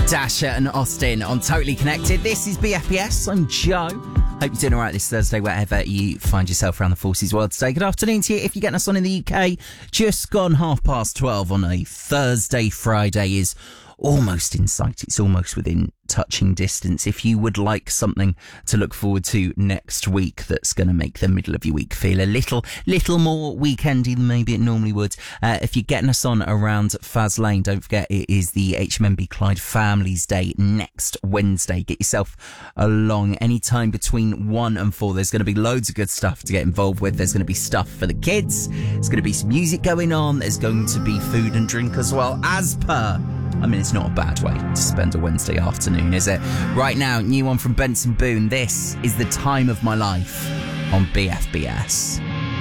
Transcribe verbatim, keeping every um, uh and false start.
Dasher and Austin on Totally Connected. This is B F B S. I'm Joe. Hope you're doing all right this Thursday, wherever you find yourself around the forces world today. Good afternoon to you if you're getting us on in the U K. Just gone half past twelve on a Thursday. Friday is almost in sight. It's almost within touching distance. If you would like something to look forward to next week that's going to make the middle of your week feel a little, little more weekendy than maybe it normally would, uh, if you're getting us on around Faz Lane, don't forget it is the H M M B Clyde Families Day next Wednesday. Get yourself along anytime between one and four. There's going to be loads of good stuff to get involved with. There's going to be stuff for the kids. There's going to be some music going on. There's going to be food and drink as well, as per... I mean, it's not a bad way to spend a Wednesday afternoon, is it? Right now, new one from Benson Boone. This is The Time of My Life on B F B S.